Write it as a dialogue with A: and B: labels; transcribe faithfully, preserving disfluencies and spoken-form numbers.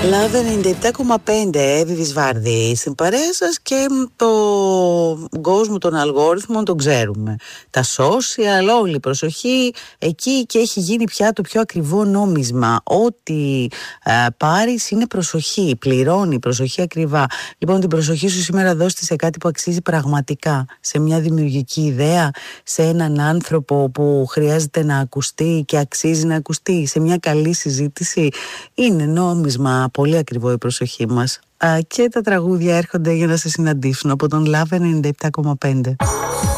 A: Love ενενήντα επτά κόμμα πέντε, Εύη Βυσβάρδη στην παρέα σας, και το κόσμο των αλγόριθμων τον ξέρουμε. Τα social, όλη η προσοχή εκεί, και έχει γίνει πια το πιο ακριβό νόμισμα. Ό,τι ε, πάρεις είναι προσοχή, πληρώνει προσοχή ακριβά. Λοιπόν, την προσοχή σου σήμερα δώστη σε κάτι που αξίζει πραγματικά, σε μια δημιουργική ιδέα, σε έναν άνθρωπο που χρειάζεται να ακουστεί και αξίζει να ακουστεί, σε μια καλή συζήτηση. Είναι νόμισμα πολύ ακριβό η προσοχή μας. Α, και τα τραγούδια έρχονται για να σε συναντήσουν από τον Love ενενήντα επτά κόμμα πέντε.